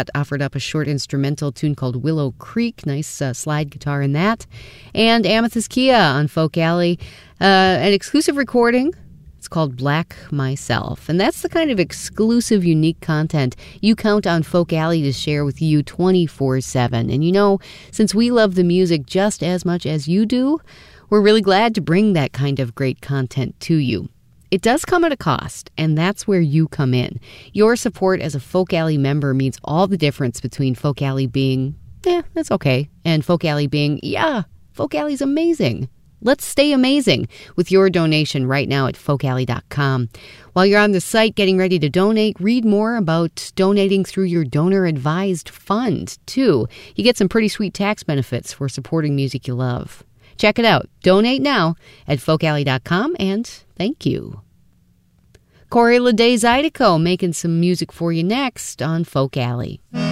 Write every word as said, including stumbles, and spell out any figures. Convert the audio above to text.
Scott offered up a short instrumental tune called Willow Creek. Nice uh, slide guitar in that. And Amethyst Kia on Folk Alley, uh, an exclusive recording. It's called Black Myself. And that's the kind of exclusive, unique content you count on Folk Alley to share with you twenty-four seven. And you know, since we love the music just as much as you do, we're really glad to bring that kind of great content to you. It does come at a cost, and that's where you come in. Your support as a Folk Alley member means all the difference between Folk Alley being, eh, that's okay, and Folk Alley being, yeah, Folk Alley's amazing. Let's stay amazing with your donation right now at folk alley dot com. While you're on the site getting ready to donate, read more about donating through your donor-advised fund, too. You get some pretty sweet tax benefits for supporting music you love. Check it out. Donate now at folk alley dot com, and thank you. Corey Lede Zydeco making some music for you next on Folk Alley.